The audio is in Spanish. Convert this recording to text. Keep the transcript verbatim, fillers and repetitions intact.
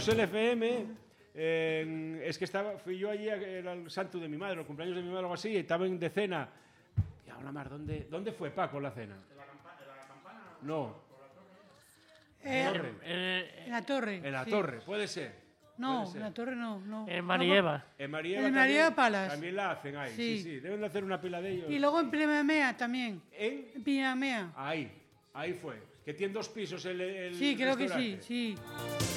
Pisos L F M. Eh, es que estaba, fui yo allí, era el santo de mi madre, los cumpleaños de mi madre o algo así, y estaba de cena. Y ahora más, ¿dónde, ¿dónde fue Paco la cena? ¿En la, campa ¿en la campana? No. Eh, ¿En, torre? en la torre. En la sí. torre, puede ser. No, puede ser. en la torre no. no. En Marieva. En Marieva, En Marieva también, Palas. también la hacen ahí, sí. sí, Sí. Deben de hacer una pila de ellos. Y luego en Pinamea también. ¿En? En Pinamea. Ahí, ahí fue. Que tiene dos pisos el, el Sí, creo que sí, restaurante. sí.